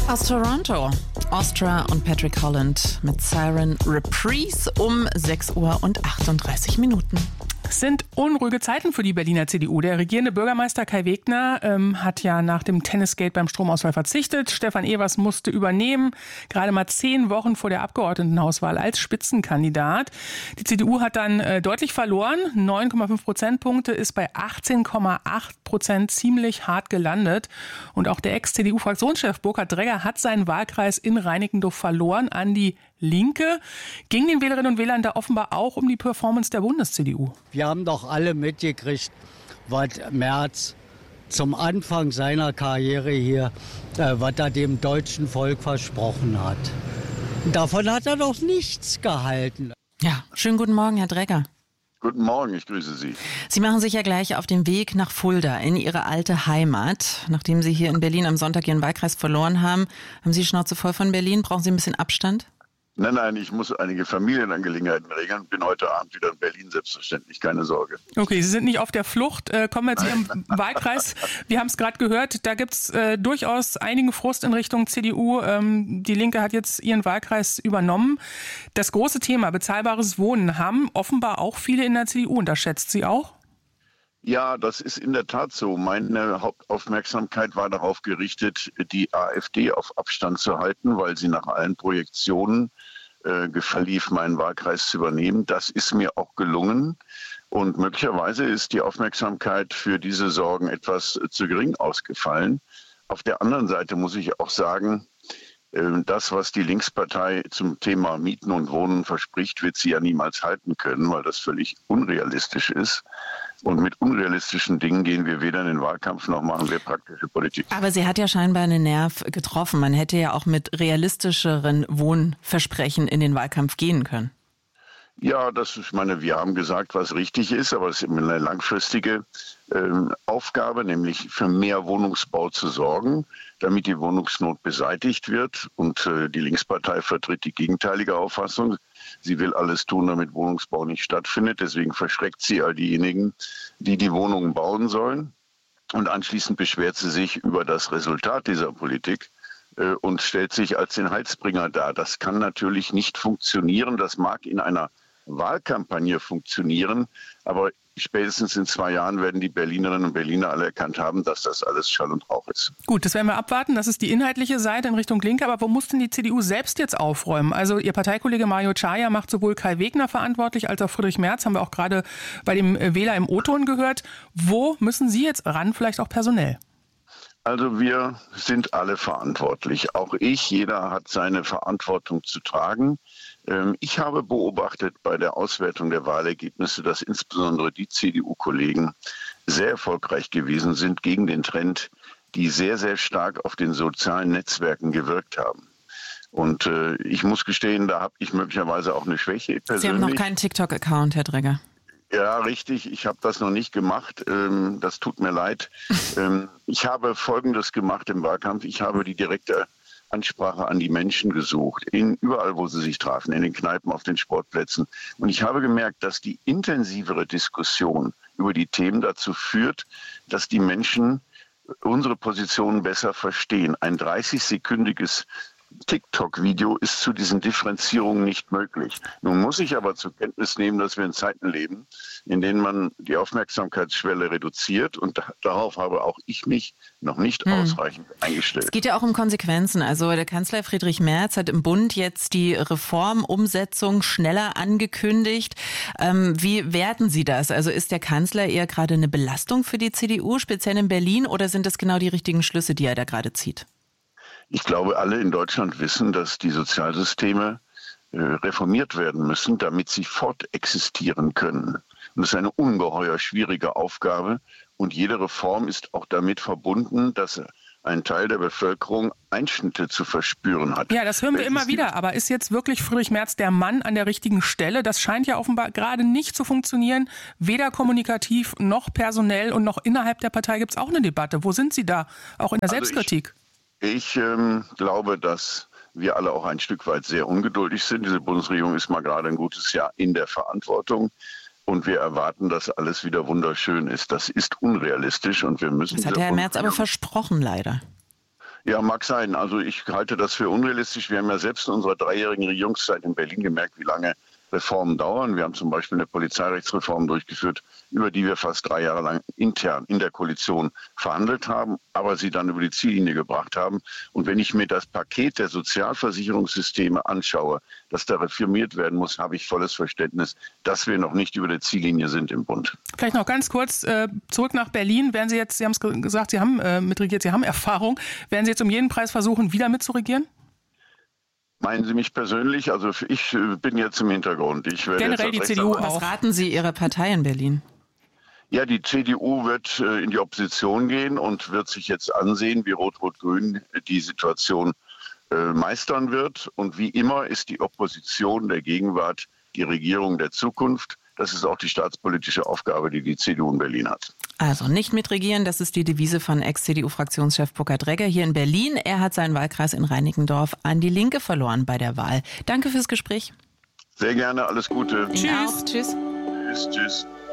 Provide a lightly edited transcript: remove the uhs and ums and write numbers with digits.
Aus Toronto, Ostra und Patrick Holland mit Siren Reprise um 6:38 Uhr. Es sind unruhige Zeiten für die Berliner CDU. Der regierende Bürgermeister Kai Wegner hat ja nach dem Tennisgate beim Stromausfall verzichtet. Stefan Evers musste übernehmen, gerade mal 10 Wochen vor der Abgeordnetenhauswahl als Spitzenkandidat. Die CDU hat dann deutlich verloren, 9,5 Prozentpunkte, ist bei 18,8% ziemlich hart gelandet. Und auch der Ex-CDU-Fraktionschef Burkhard Dregger hat seinen Wahlkreis in Reinickendorf verloren an die Linke. Ging den Wählerinnen und Wählern da offenbar auch um die Performance der Bundes-CDU? Wir haben doch alle mitgekriegt, was Merz zum Anfang seiner Karriere hier, was er dem deutschen Volk versprochen hat. Davon hat er doch nichts gehalten. Ja, schönen guten Morgen, Herr Dregger. Guten Morgen, ich grüße Sie. Sie machen sich ja gleich auf den Weg nach Fulda, in Ihre alte Heimat. Nachdem Sie hier in Berlin am Sonntag Ihren Wahlkreis verloren haben, haben Sie die Schnauze voll von Berlin? Brauchen Sie ein bisschen Abstand? Nein, ich muss einige Familienangelegenheiten regeln. Bin heute Abend wieder in Berlin, selbstverständlich, keine Sorge. Okay, Sie sind nicht auf der Flucht. Kommen wir zu Ihrem Wahlkreis. Wir haben es gerade gehört, da gibt es durchaus einigen Frust in Richtung CDU. Die Linke hat jetzt ihren Wahlkreis übernommen. Das große Thema bezahlbares Wohnen haben offenbar auch viele in der CDU. Unterschätzt Sie auch? Ja, das ist in der Tat so. Meine Hauptaufmerksamkeit war darauf gerichtet, die AfD auf Abstand zu halten, weil sie nach allen Projektionen verlief, meinen Wahlkreis zu übernehmen. Das ist mir auch gelungen. Und möglicherweise ist die Aufmerksamkeit für diese Sorgen etwas zu gering ausgefallen. Auf der anderen Seite muss ich auch sagen, das, was die Linkspartei zum Thema Mieten und Wohnen verspricht, wird sie ja niemals halten können, weil das völlig unrealistisch ist. Und mit unrealistischen Dingen gehen wir weder in den Wahlkampf noch machen wir praktische Politik. Aber sie hat ja scheinbar einen Nerv getroffen. Man hätte ja auch mit realistischeren Wohnversprechen in den Wahlkampf gehen können. Ja, wir haben gesagt, was richtig ist, aber es ist eine langfristige Aufgabe, nämlich für mehr Wohnungsbau zu sorgen, damit die Wohnungsnot beseitigt wird. Und die Linkspartei vertritt die gegenteilige Auffassung. Sie will alles tun, damit Wohnungsbau nicht stattfindet. Deswegen verschreckt sie all diejenigen, die die Wohnungen bauen sollen. Und anschließend beschwert sie sich über das Resultat dieser Politik und stellt sich als den Heilsbringer dar. Das kann natürlich nicht funktionieren. Das mag in einer Wahlkampagne funktionieren, aber spätestens in 2 Jahren werden die Berlinerinnen und Berliner alle erkannt haben, dass das alles Schall und Rauch ist. Gut, das werden wir abwarten. Das ist die inhaltliche Seite in Richtung Linke. Aber wo muss denn die CDU selbst jetzt aufräumen? Also Ihr Parteikollege Mario Chaya macht sowohl Kai Wegner verantwortlich als auch Friedrich Merz. Haben wir auch gerade bei dem Wähler im O-Ton gehört. Wo müssen Sie jetzt ran, vielleicht auch personell? Also wir sind alle verantwortlich. Auch ich, jeder hat seine Verantwortung zu tragen. Ich habe beobachtet bei der Auswertung der Wahlergebnisse, dass insbesondere die CDU-Kollegen sehr erfolgreich gewesen sind gegen den Trend, die sehr, sehr stark auf den sozialen Netzwerken gewirkt haben. Und ich muss gestehen, da habe ich möglicherweise auch eine Schwäche persönlich. Sie haben noch keinen TikTok-Account, Herr Dregger. Ja, richtig. Ich habe das noch nicht gemacht. Das tut mir leid. Ich habe Folgendes gemacht im Wahlkampf. Ich habe die direkte Ansprache an die Menschen gesucht, überall, wo sie sich trafen, in den Kneipen, auf den Sportplätzen. Und ich habe gemerkt, dass die intensivere Diskussion über die Themen dazu führt, dass die Menschen unsere Positionen besser verstehen. Ein 30-sekündiges TikTok-Video ist zu diesen Differenzierungen nicht möglich. Nun muss ich aber zur Kenntnis nehmen, dass wir in Zeiten leben, in denen man die Aufmerksamkeitsschwelle reduziert und darauf habe auch ich mich noch nicht ausreichend eingestellt. Es geht ja auch um Konsequenzen. Also der Kanzler Friedrich Merz hat im Bund jetzt die Reformumsetzung schneller angekündigt. Wie werten Sie das? Also ist der Kanzler eher gerade eine Belastung für die CDU, speziell in Berlin, oder sind das genau die richtigen Schlüsse, die er da gerade zieht? Ich glaube, alle in Deutschland wissen, dass die Sozialsysteme reformiert werden müssen, damit sie fortexistieren können. Und das ist eine ungeheuer schwierige Aufgabe. Und jede Reform ist auch damit verbunden, dass ein Teil der Bevölkerung Einschnitte zu verspüren hat. Ja, das hören wir immer wieder. Aber ist jetzt wirklich Friedrich Merz der Mann an der richtigen Stelle? Das scheint ja offenbar gerade nicht zu funktionieren. Weder kommunikativ noch personell und noch innerhalb der Partei gibt es auch eine Debatte. Wo sind Sie da? Auch in der Selbstkritik? Ich glaube, dass wir alle auch ein Stück weit sehr ungeduldig sind. Diese Bundesregierung ist mal gerade ein gutes Jahr in der Verantwortung. Und wir erwarten, dass alles wieder wunderschön ist. Das ist unrealistisch und wir müssen... Das hat Herr Merz aber versprochen, leider. Ja, mag sein. Also ich halte das für unrealistisch. Wir haben ja selbst in unserer 3-jährigen Regierungszeit in Berlin gemerkt, wie lange Reformen dauern. Wir haben zum Beispiel eine Polizeirechtsreform durchgeführt, über die wir fast 3 Jahre lang intern in der Koalition verhandelt haben, aber sie dann über die Ziellinie gebracht haben. Und wenn ich mir das Paket der Sozialversicherungssysteme anschaue, das da reformiert werden muss, habe ich volles Verständnis, dass wir noch nicht über der Ziellinie sind im Bund. Vielleicht noch ganz kurz zurück nach Berlin. Werden Sie jetzt, Sie haben es gesagt, Sie haben mitregiert, Sie haben Erfahrung. Werden Sie jetzt um jeden Preis versuchen, wieder mitzuregieren? Meinen Sie mich persönlich? Also ich bin jetzt im Hintergrund. Ich werde generell die CDU auch. Was raten Sie Ihrer Partei in Berlin? Ja, die CDU wird in die Opposition gehen und wird sich jetzt ansehen, wie Rot-Rot-Grün die Situation meistern wird. Und wie immer ist die Opposition der Gegenwart die Regierung der Zukunft. Das ist auch die staatspolitische Aufgabe, die die CDU in Berlin hat. Also nicht mitregieren, das ist die Devise von Ex-CDU-Fraktionschef Burkhard Regger hier in Berlin. Er hat seinen Wahlkreis in Reinickendorf an die Linke verloren bei der Wahl. Danke fürs Gespräch. Sehr gerne, alles Gute. Tschüss. Tschüss. Tschüss.